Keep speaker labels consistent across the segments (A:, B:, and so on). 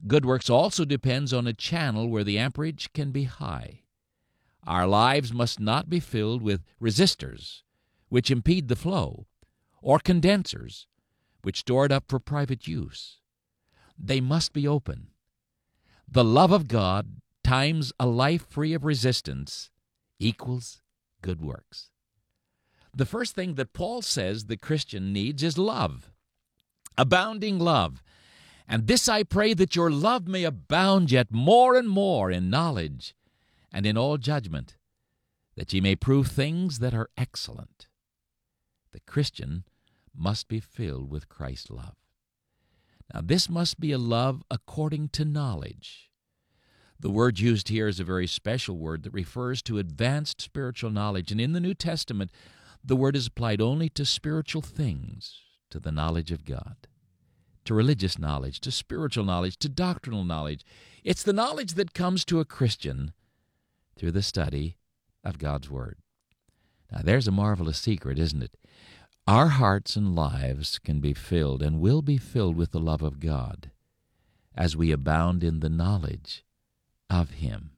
A: Good works also depends on a channel where the amperage can be high. Our lives must not be filled with resistors, which impede the flow, or condensers, which store it up for private use. They must be open. The love of God times a life free of resistance equals good works. The first thing that Paul says the Christian needs is love, abounding love. And this I pray, that your love may abound yet more and more in knowledge and in all judgment, that ye may prove things that are excellent. The Christian must be filled with Christ's love. Now, this must be a love according to knowledge. The word used here is a very special word that refers to advanced spiritual knowledge, and in the New Testament, the word is applied only to spiritual things, to the knowledge of God, to religious knowledge, to spiritual knowledge, to doctrinal knowledge. It's the knowledge that comes to a Christian through the study of God's Word. Now, there's a marvelous secret, isn't it? Our hearts and lives can be filled and will be filled with the love of God as we abound in the knowledge of Him.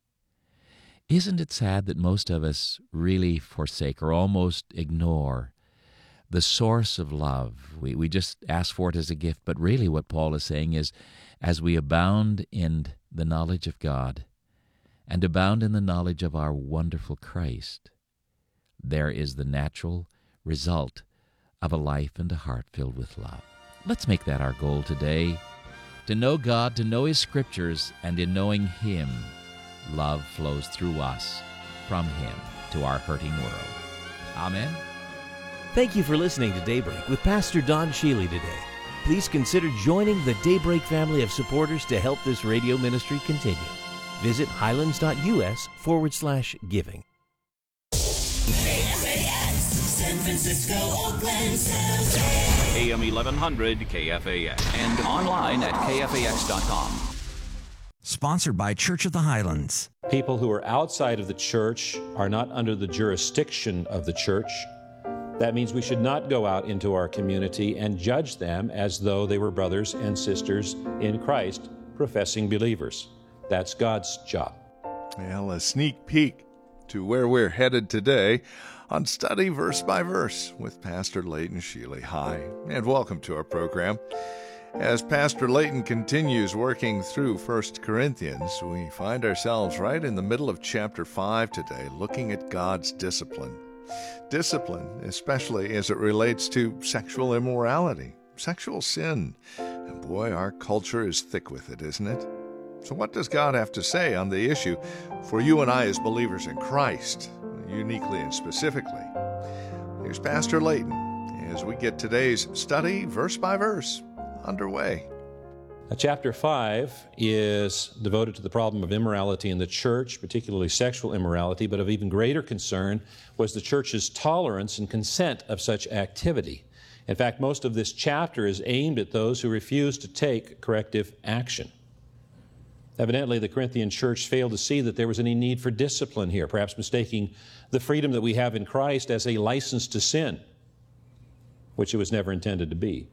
A: Isn't it sad that most of us really forsake or almost ignore the source of love? We just ask for it as a gift, but really what Paul is saying is, as we abound in the knowledge of God and abound in the knowledge of our wonderful Christ, there is the natural result of a life and a heart filled with love. Let's make that our goal today, to know God, to know His Scriptures, and in knowing Him, love flows through us from Him to our hurting world. Amen.
B: Thank you for listening to Daybreak with Pastor Don Shealy today. Please consider joining the Daybreak family of supporters to help this radio ministry continue. Visit highlands.us/giving.
C: KFAX, San Francisco, Oakland, San Jose.
D: AM 1100 KFAX and online at KFAX.com.
E: Sponsored by Church of the Highlands.
F: People who are outside of the church are not under the jurisdiction of the church. That means we should not go out into our community and judge them as though they were brothers and sisters in Christ, professing believers. That's God's job.
G: Well, a sneak peek to where we're headed today on Study Verse by Verse with Pastor Leighton Shealy. Hi, and welcome to our program. As Pastor Leighton continues working through 1 Corinthians, we find ourselves right in the middle of chapter 5 today, looking at God's discipline. Discipline, especially as it relates to sexual immorality, sexual sin. And boy, our culture is thick with it, isn't it? So what does God have to say on the issue for you and I as believers in Christ, uniquely and specifically? Here's Pastor Leighton as we get today's study, verse by verse, underway.
F: Chapter 5 is devoted to the problem of immorality in the church, particularly sexual immorality, but of even greater concern was the church's tolerance and consent of such activity. In fact, most of this chapter is aimed at those who refuse to take corrective action. Evidently, the Corinthian church failed to see that there was any need for discipline here, perhaps mistaking the freedom that we have in Christ as a license to sin, which it was never intended to be.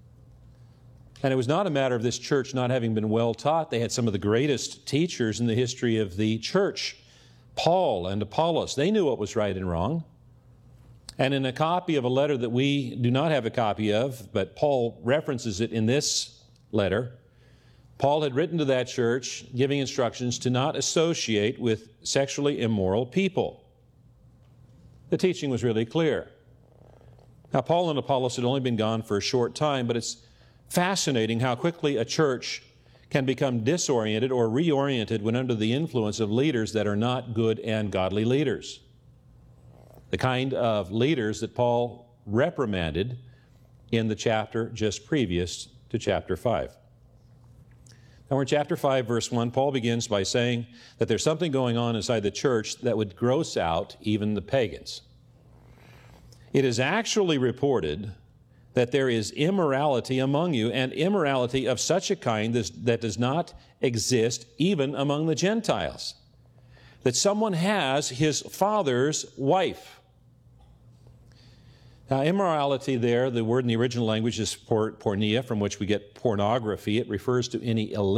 F: And it was not a matter of this church not having been well taught. They had some of the greatest teachers in the history of the church, Paul and Apollos. They knew what was right and wrong. And in a copy of a letter that we do not have a copy of, but Paul references it in this letter, Paul had written to that church giving instructions to not associate with sexually immoral people. The teaching was really clear. Now, Paul and Apollos had only been gone for a short time, but it's fascinating how quickly a church can become disoriented or reoriented when under the influence of leaders that are not good and godly leaders. The kind of leaders that Paul reprimanded in the chapter just previous to chapter 5. Now, in chapter 5, verse 1, Paul begins by saying that there's something going on inside the church that would gross out even the pagans. It is actually reported that there is immorality among you, and immorality of such a kind that does not exist even among the Gentiles. That someone has his father's wife. Now, immorality there, the word in the original language is porneia, from which we get pornography. It refers to any illicit